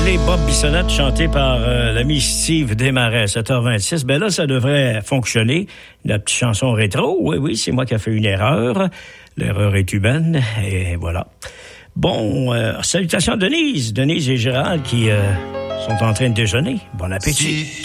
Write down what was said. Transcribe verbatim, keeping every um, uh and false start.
Les Bob Bissonnette chantés par euh, l'ami Steve Desmarais, sept heures vingt-six. Ben là, ça devrait fonctionner. La petite chanson rétro, oui, oui, c'est moi qui ai fait une erreur. L'erreur est humaine, et voilà. Bon, euh, salutations à Denise. Denise et Gérald qui euh, sont en train de déjeuner. Bon appétit. Si